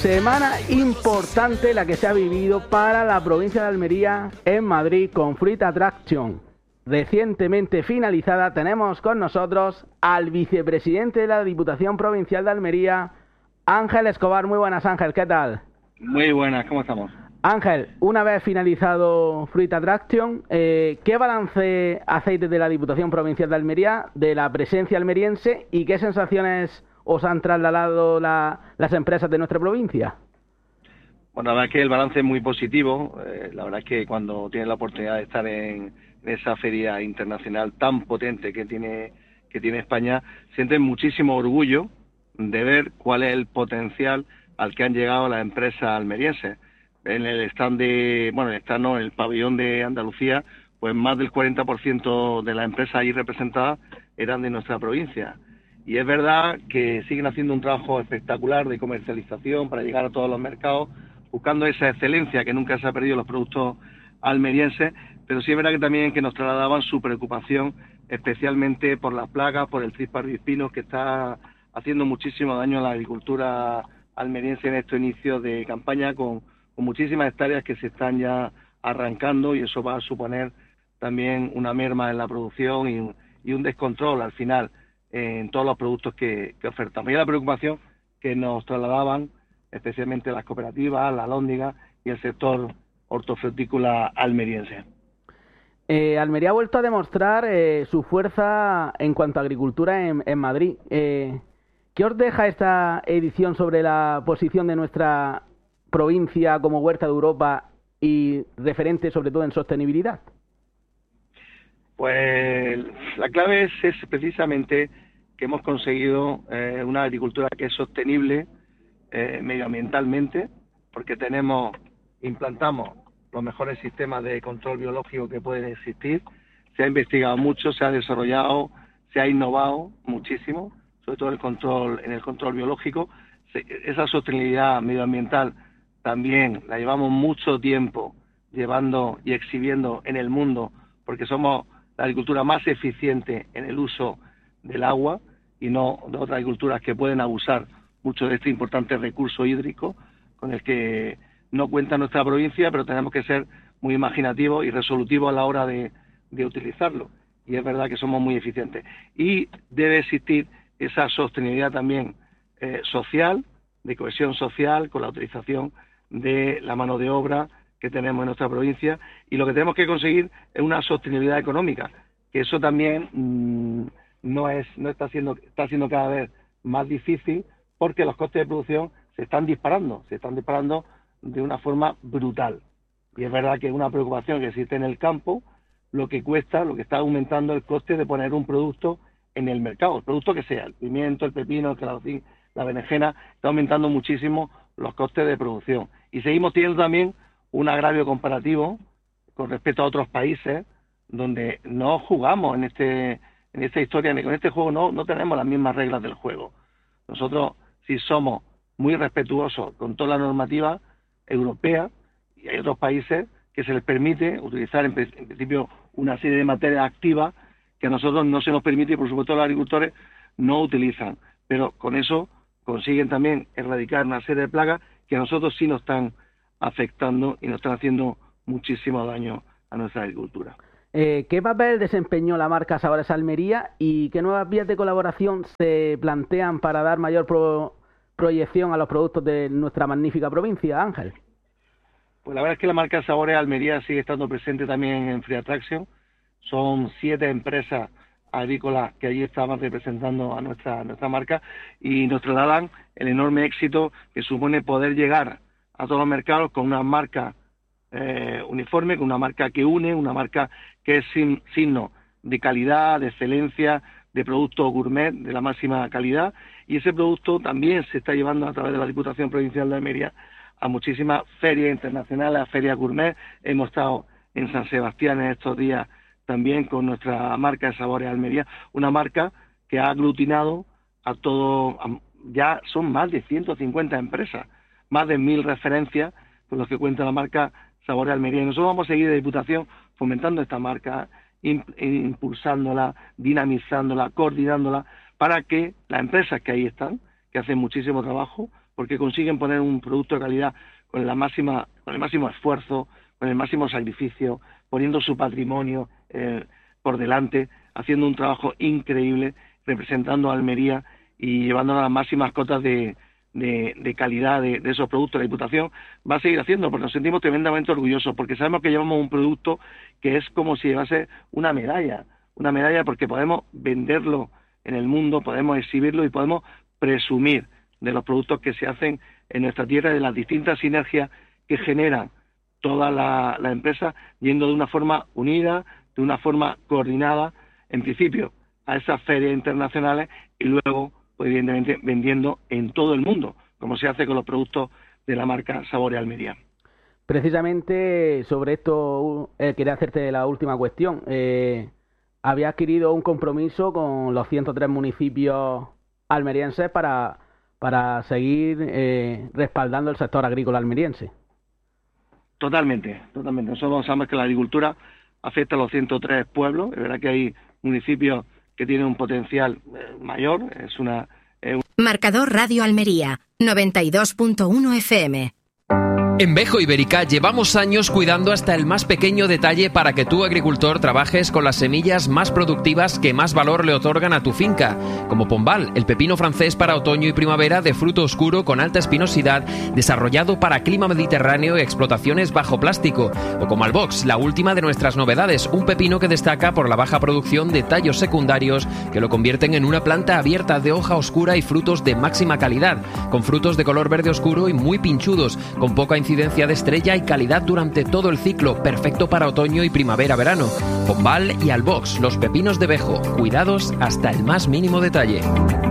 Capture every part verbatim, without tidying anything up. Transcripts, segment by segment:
Semana importante la que se ha vivido para la provincia de Almería en Madrid con Fruit Attraction. Recientemente finalizada, tenemos con nosotros al vicepresidente de la Diputación Provincial de Almería, Ángel Escobar. Muy buenas, Ángel, ¿qué tal? Muy buenas, ¿cómo estamos? Ángel, una vez finalizado Fruit Attraction, eh, ¿qué balance hacéis desde la Diputación Provincial de Almería de la presencia almeriense y qué sensaciones os han trasladado la, las empresas de nuestra provincia? Bueno, la verdad es que el balance es muy positivo. Eh, la verdad es que cuando tienes la oportunidad de estar en, en esa feria internacional tan potente que tiene, que tiene España, sientes muchísimo orgullo de ver cuál es el potencial al que han llegado las empresas almerienses. En el stand de, bueno, el stand no, en el pabellón de Andalucía, pues más del cuarenta por ciento de las empresas ahí representadas eran de nuestra provincia. Y es verdad que siguen haciendo un trabajo espectacular de comercialización para llegar a todos los mercados, buscando esa excelencia que nunca se ha perdido en los productos almerienses, pero sí es verdad que también que nos trasladaban su preocupación especialmente por las plagas, por el tris pardiespino, que está haciendo muchísimo daño a la agricultura almeriense en estos inicios de campaña, con, con muchísimas hectáreas que se están ya arrancando, y eso va a suponer también una merma en la producción y un, y un descontrol al final en todos los productos que, que ofertamos. Y la preocupación que nos trasladaban especialmente las cooperativas, la alhóndiga y el sector hortofrutícola almeriense. Eh, Almería ha vuelto a demostrar eh, su fuerza en cuanto a agricultura en, en Madrid. Eh, ¿Qué os deja esta edición sobre la posición de nuestra provincia como huerta de Europa y referente sobre todo en sostenibilidad? Pues la clave es, es precisamente que hemos conseguido eh, una agricultura que es sostenible eh, medioambientalmente, porque tenemos, implantamos los mejores sistemas de control biológico que pueden existir. Se ha investigado mucho, se ha desarrollado, se ha innovado muchísimo, sobre todo el control, en el control biológico. Se, esa sostenibilidad medioambiental también la llevamos mucho tiempo llevando y exhibiendo en el mundo, porque somos la agricultura más eficiente en el uso del agua y no de otras agriculturas que pueden abusar mucho de este importante recurso hídrico con el que no cuenta nuestra provincia, pero tenemos que ser muy imaginativos y resolutivos a la hora de, de utilizarlo. Y es verdad que somos muy eficientes. Y debe existir esa sostenibilidad también eh, social, de cohesión social, con la utilización de la mano de obra que tenemos en nuestra provincia, y lo que tenemos que conseguir es una sostenibilidad económica, que eso también mmm, no es no está siendo está siendo cada vez más difícil, porque los costes de producción se están disparando, se están disparando de una forma brutal. Y es verdad que es una preocupación que existe en el campo, lo que cuesta, lo que está aumentando el coste de poner un producto en el mercado, el producto que sea, el pimiento, el pepino, el calabacín, la berenjena, está aumentando muchísimo los costes de producción. Y seguimos teniendo también un agravio comparativo con respecto a otros países donde no jugamos en este en esta historia, ni con este juego no, no tenemos las mismas reglas del juego. Nosotros sí somos muy respetuosos con toda la normativa europea, y hay otros países que se les permite utilizar en, en principio una serie de materias activas que a nosotros no se nos permite, y por supuesto los agricultores no utilizan, pero con eso consiguen también erradicar una serie de plagas que a nosotros sí nos están afectando y nos están haciendo muchísimo daño a nuestra agricultura. Eh, ¿Qué papel desempeñó la marca Sabores Almería y qué nuevas vías de colaboración se plantean para dar mayor pro proyección a los productos de nuestra magnífica provincia, Ángel? Pues la verdad es que la marca Sabores Almería sigue estando presente también en Fruit Attraction. Son siete empresas agrícolas que allí estaban representando a nuestra, a nuestra marca, y nos trasladan el enorme éxito que supone poder llegar a todos los mercados con una marca eh, uniforme, con una marca que une, una marca que es sin, signo de calidad, de excelencia, de producto gourmet de la máxima calidad, y ese producto también se está llevando a través de la Diputación Provincial de Almería a muchísimas ferias internacionales, a ferias gourmet. Hemos estado en San Sebastián en estos días también con nuestra marca de Sabores Almería, una marca que ha aglutinado a todo, a, ya son más de ciento cincuenta empresas, más de mil referencias con los que cuenta la marca Sabores Almería. Y nosotros vamos a seguir de Diputación fomentando esta marca, impulsándola, dinamizándola, coordinándola, para que las empresas que ahí están, que hacen muchísimo trabajo, porque consiguen poner un producto de calidad con la máxima, con el máximo esfuerzo, con el máximo sacrificio, poniendo su patrimonio eh, por delante, haciendo un trabajo increíble, representando a Almería y llevando a las máximas cotas de, de, de calidad de, de esos productos. La Diputación va a seguir haciendo, porque nos sentimos tremendamente orgullosos, porque sabemos que llevamos un producto que es como si llevase una medalla, una medalla porque podemos venderlo en el mundo, podemos exhibirlo y podemos presumir de los productos que se hacen en nuestra tierra, de las distintas sinergias que generan toda la, la empresa, yendo de una forma unida, de una forma coordinada, en principio a esas ferias internacionales y luego, pues, evidentemente, vendiendo en todo el mundo, como se hace con los productos de la marca Sabore Almería. Precisamente sobre esto eh, quería hacerte la última cuestión. Eh, había adquirido un compromiso con los ciento tres municipios almerienses para, para seguir eh, respaldando el sector agrícola almeriense. Totalmente, totalmente. Nosotros sabemos que la agricultura afecta a los ciento tres pueblos. Es verdad que hay municipios que tienen un potencial eh, mayor. Es una, eh, un... Marcador Radio Almería, noventa y dos punto uno F M. En Bejo Ibérica llevamos años cuidando hasta el más pequeño detalle para que tú, agricultor, trabajes con las semillas más productivas que más valor le otorgan a tu finca, como Pombal, el pepino francés para otoño y primavera de fruto oscuro con alta espinosidad, desarrollado para clima mediterráneo y explotaciones bajo plástico, o como Albox, la última de nuestras novedades, un pepino que destaca por la baja producción de tallos secundarios que lo convierten en una planta abierta de hoja oscura y frutos de máxima calidad, con frutos de color verde oscuro y muy pinchudos, con poca incidencia de estrella y calidad durante todo el ciclo, perfecto para otoño y primavera-verano. Pombal y Albox, los pepinos de Bejo, cuidados hasta el más mínimo detalle.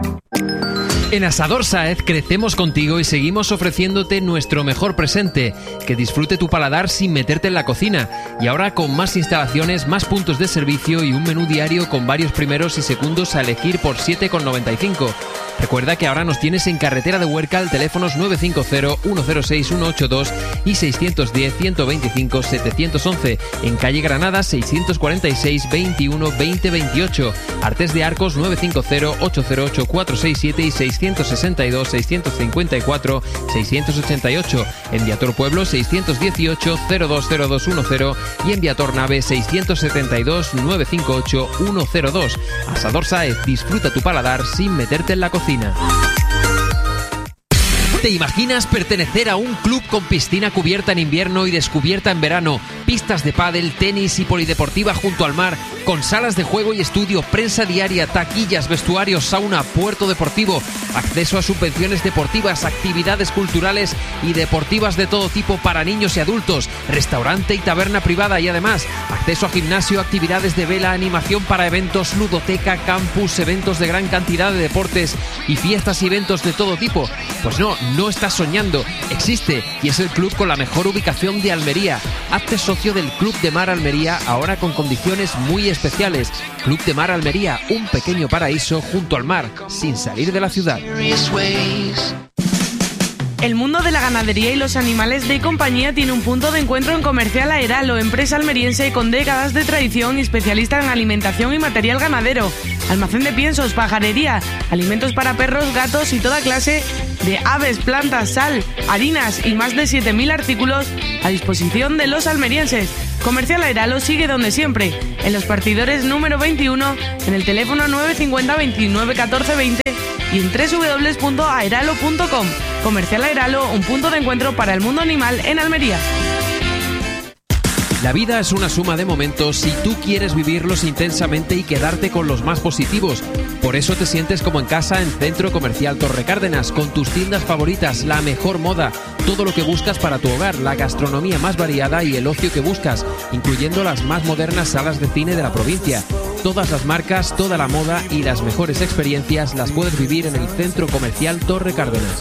En Asador Sáez crecemos contigo y seguimos ofreciéndote nuestro mejor presente, que disfrute tu paladar sin meterte en la cocina, y ahora con más instalaciones, más puntos de servicio y un menú diario con varios primeros y segundos a elegir por siete con noventa y cinco. Recuerda que ahora nos tienes en Carretera de Huércal, teléfonos nueve cinco cero, uno cero seis, uno ocho dos y seiscientos diez, ciento veinticinco, setecientos once, en calle Granada seiscientos cuarenta y seis, veintiuno, veinte, veintiocho, Artés de Arcos nueve cinco cero, ocho cero ocho, cuatro seis siete y seiscientos sesenta y dos, seiscientos cincuenta y cuatro, seiscientos ochenta y ocho, en Viator Pueblo seiscientos dieciocho, cero dos cero dos uno cero y en Viator Nave seiscientos setenta y dos, novecientos cincuenta y ocho, ciento dos. Asador Sáez, disfruta tu paladar sin meterte en la cocina. ¿Te imaginas pertenecer a un club con piscina cubierta en invierno y descubierta en verano, pistas de pádel, tenis y polideportiva junto al mar, con salas de juego y estudio, prensa diaria, taquillas, vestuarios, sauna, puerto deportivo, acceso a subvenciones deportivas, actividades culturales y deportivas de todo tipo para niños y adultos, restaurante y taberna privada y además acceso a gimnasio, actividades de vela, animación para eventos, ludoteca, campus, eventos de gran cantidad de deportes y fiestas y eventos de todo tipo? Pues no, no estás soñando, existe y es el club con la mejor ubicación de Almería. Hazte socio del Club de Mar Almería, ahora con condiciones muy especiales. Club de Mar Almería, un pequeño paraíso junto al mar, sin salir de la ciudad. El mundo de la ganadería y los animales de compañía tiene un punto de encuentro en Comercial Aeralo, empresa almeriense con décadas de tradición y especialista en alimentación y material ganadero. Almacén de piensos, pajarería, alimentos para perros, gatos y toda clase de aves, plantas, sal, harinas y más de siete mil artículos a disposición de los almerienses. Comercial Aeralo sigue donde siempre, en Los Partidores número veintiuno, en el teléfono nueve cinco cero, veintinueve, catorce, veinte y en doble u doble u doble u punto aeralo punto com. Comercial Aeralo, un punto de encuentro para el mundo animal en Almería. La vida es una suma de momentos y tú quieres vivirlos intensamente y quedarte con los más positivos. Por eso te sientes como en casa en Centro Comercial Torre Cárdenas, con tus tiendas favoritas, la mejor moda, todo lo que buscas para tu hogar, la gastronomía más variada y el ocio que buscas, incluyendo las más modernas salas de cine de la provincia. Todas las marcas, toda la moda y las mejores experiencias las puedes vivir en el Centro Comercial Torre Cárdenas.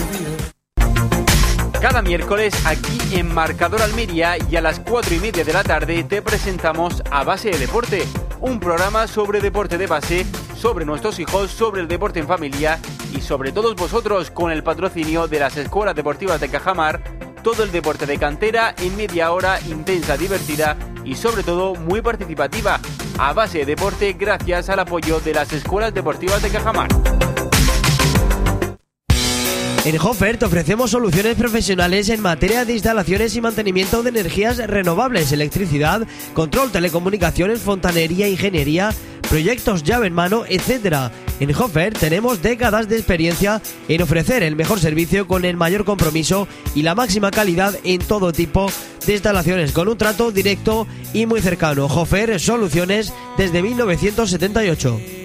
Cada miércoles aquí en Marcador Almería y a las cuatro y media de la tarde te presentamos A Base de Deporte, un programa sobre deporte de base, sobre nuestros hijos, sobre el deporte en familia y sobre todos vosotros, con el patrocinio de las escuelas deportivas de Cajamar. Todo el deporte de cantera en media hora intensa, divertida y sobre todo muy participativa. A Base de Deporte, gracias al apoyo de las escuelas deportivas de Cajamar. En Hofer te ofrecemos soluciones profesionales en materia de instalaciones y mantenimiento de energías renovables, electricidad, control, telecomunicaciones, fontanería, ingeniería, proyectos llave en mano, etcétera. En Hofer tenemos décadas de experiencia en ofrecer el mejor servicio con el mayor compromiso y la máxima calidad en todo tipo de instalaciones, con un trato directo y muy cercano. Hofer Soluciones desde mil novecientos setenta y ocho.